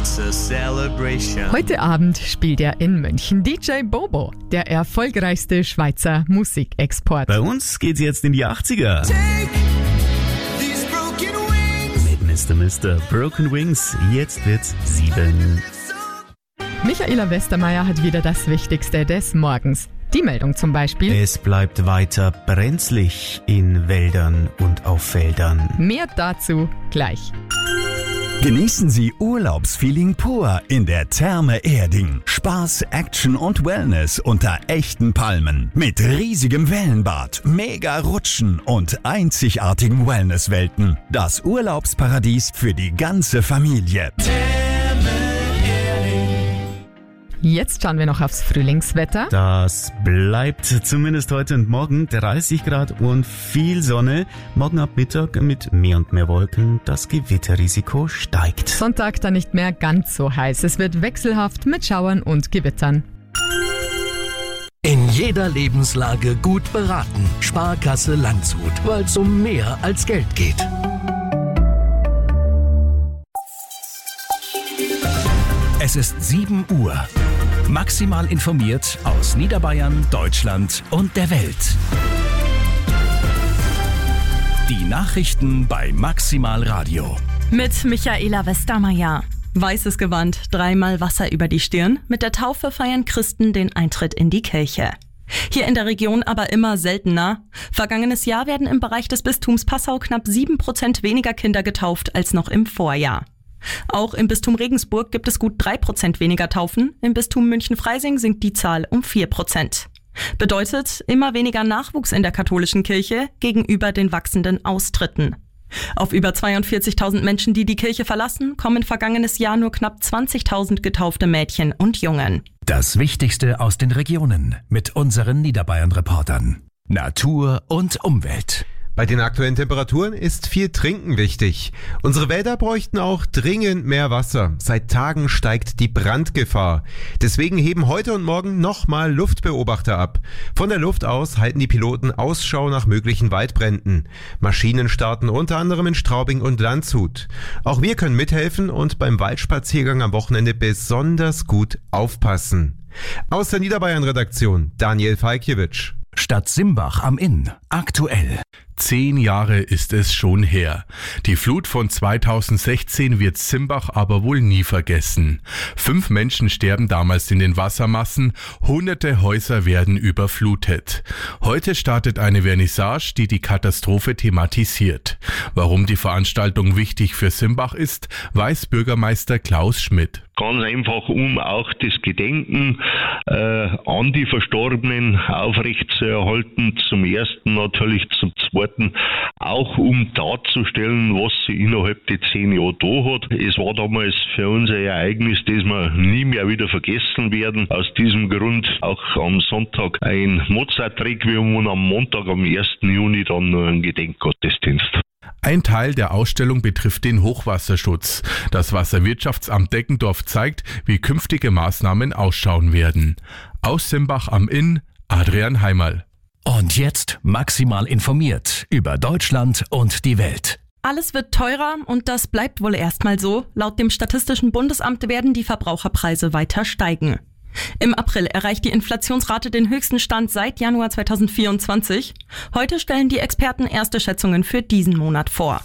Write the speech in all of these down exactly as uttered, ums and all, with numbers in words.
it's a celebration. Heute Abend spielt er in München D J Bobo, der erfolgreichste Schweizer Musikexport. Bei uns geht's jetzt in die achtziger. Take these broken wings. Mit Mister Mister Broken Wings. Jetzt wird's sieben. Michaela Westermeier hat wieder das Wichtigste des Morgens. Die Meldung zum Beispiel. Es bleibt weiter brenzlig in Wäldern und auf Feldern. Mehr dazu gleich. Genießen Sie Urlaubsfeeling pur in der Therme Erding. Spaß, Action und Wellness unter echten Palmen. Mit riesigem Wellenbad, mega Rutschen und einzigartigen Wellnesswelten. Das Urlaubsparadies für die ganze Familie. Jetzt schauen wir noch aufs Frühlingswetter. Das bleibt zumindest heute und morgen dreißig Grad und viel Sonne. Morgen ab Mittag mit mehr und mehr Wolken. Das Gewitterrisiko steigt. Sonntag dann nicht mehr ganz so heiß. Es wird wechselhaft mit Schauern und Gewittern. In jeder Lebenslage gut beraten. Sparkasse Landshut, weil es um mehr als Geld geht. Es ist sieben Uhr. Maximal informiert aus Niederbayern, Deutschland und der Welt. Die Nachrichten bei Maximal Radio. Mit Michaela Westermeier. Weißes Gewand, dreimal Wasser über die Stirn. Mit der Taufe feiern Christen den Eintritt in die Kirche. Hier in der Region aber immer seltener. Vergangenes Jahr werden im Bereich des Bistums Passau knapp sieben Prozent weniger Kinder getauft als noch im Vorjahr. Auch im Bistum Regensburg gibt es gut drei Prozent weniger Taufen. Im Bistum München-Freising sinkt die Zahl um vier Prozent. Bedeutet immer weniger Nachwuchs in der katholischen Kirche gegenüber den wachsenden Austritten. Auf über zweiundvierzigtausend Menschen, die die Kirche verlassen, kommen vergangenes Jahr nur knapp zwanzigtausend getaufte Mädchen und Jungen. Das Wichtigste aus den Regionen mit unseren Niederbayern-Reportern. Natur und Umwelt. Bei den aktuellen Temperaturen ist viel Trinken wichtig. Unsere Wälder bräuchten auch dringend mehr Wasser. Seit Tagen steigt die Brandgefahr. Deswegen heben heute und morgen nochmal Luftbeobachter ab. Von der Luft aus halten die Piloten Ausschau nach möglichen Waldbränden. Maschinen starten unter anderem in Straubing und Landshut. Auch wir können mithelfen und beim Waldspaziergang am Wochenende besonders gut aufpassen. Aus der Niederbayern-Redaktion Daniel Falkiewicz. Stadt Simbach am Inn. Aktuell. Zehn Jahre ist es schon her. Die Flut von zweitausendsechzehn wird Simbach aber wohl nie vergessen. Fünf Menschen sterben damals in den Wassermassen, hunderte Häuser werden überflutet. Heute startet eine Vernissage, die die Katastrophe thematisiert. Warum die Veranstaltung wichtig für Simbach ist, weiß Bürgermeister Klaus Schmidt. Ganz einfach, um auch das Gedenken äh, an die Verstorbenen aufrechtzuerhalten. Zum Ersten natürlich, zum Zweiten auch um darzustellen, was sie innerhalb der zehn Jahre da hat. Es war damals für uns ein Ereignis, das wir nie mehr wieder vergessen werden. Aus diesem Grund auch am Sonntag ein Mozart-Requiem und am Montag, am ersten Juni, dann noch ein Gedenkgottesdienst. Ein Teil der Ausstellung betrifft den Hochwasserschutz. Das Wasserwirtschaftsamt Deggendorf zeigt, wie künftige Maßnahmen ausschauen werden. Aus Simbach am Inn, Adrian Heimerl. Und jetzt maximal informiert über Deutschland und die Welt. Alles wird teurer und das bleibt wohl erstmal so. Laut dem Statistischen Bundesamt werden die Verbraucherpreise weiter steigen. Im April erreicht die Inflationsrate den höchsten Stand seit Januar zweitausendvierundzwanzig. Heute stellen die Experten erste Schätzungen für diesen Monat vor.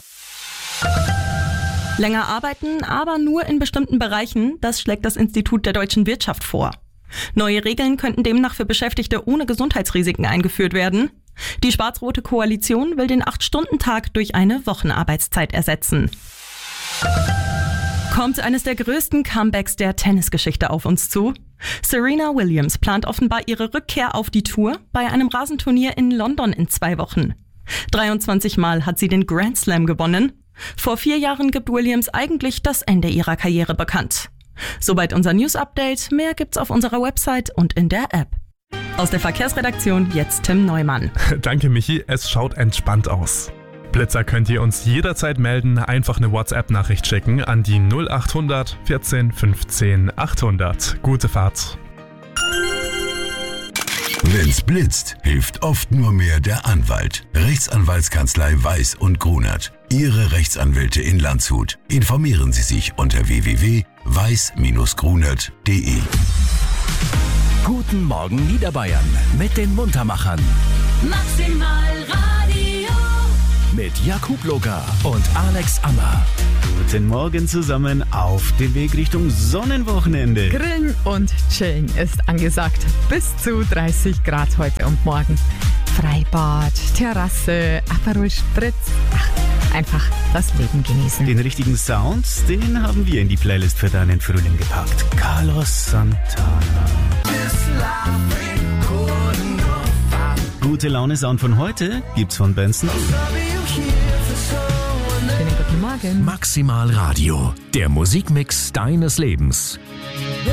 Länger arbeiten, aber nur in bestimmten Bereichen, das schlägt das Institut der deutschen Wirtschaft vor. Neue Regeln könnten demnach für Beschäftigte ohne Gesundheitsrisiken eingeführt werden. Die schwarz-rote Koalition will den acht-Stunden-Tag durch eine Wochenarbeitszeit ersetzen. Kommt eines der größten Comebacks der Tennisgeschichte auf uns zu? Serena Williams plant offenbar ihre Rückkehr auf die Tour bei einem Rasenturnier in London in zwei Wochen. dreiundzwanzig Mal hat sie den Grand Slam gewonnen. Vor vier Jahren gibt Williams eigentlich das Ende ihrer Karriere bekannt. Soweit unser News-Update. Mehr gibt's auf unserer Website und in der App. Aus der Verkehrsredaktion jetzt Tim Neumann. Danke Michi, es schaut entspannt aus. Blitzer könnt ihr uns jederzeit melden, einfach eine WhatsApp-Nachricht schicken an die null achthundert vierzehn fünfzehn achthundert. Gute Fahrt. Wenn's blitzt, hilft oft nur mehr der Anwalt. Rechtsanwaltskanzlei Weiß und Grunert. Ihre Rechtsanwälte in Landshut. Informieren Sie sich unter w w w punkt weiß Bindestrich grunert punkt de. Guten Morgen Niederbayern mit den Muntermachern. Maximal Radio. Mit Jakub Loga und Alex Ammer. Guten Morgen zusammen auf dem Weg Richtung Sonnenwochenende. Grillen und Chillen ist angesagt. Bis zu dreißig Grad heute und morgen. Freibad, Terrasse, Aperol Spritz. Ach, einfach das Leben genießen. Den richtigen Sound, den haben wir in die Playlist für deinen Frühling gepackt. Carlos Santana. Gute Laune Sound von heute gibt's von Benson. Schönen guten Morgen. Maximal Radio, der Musikmix deines Lebens.